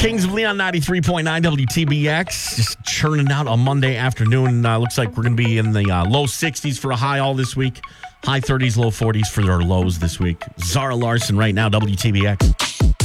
Kings of Leon 93.9 WTBX. Just churning out a Monday afternoon. Looks like we're going to be in the low 60s for a high all this week. High 30s, low 40s for our lows this week. Zara Larson right now, WTBX.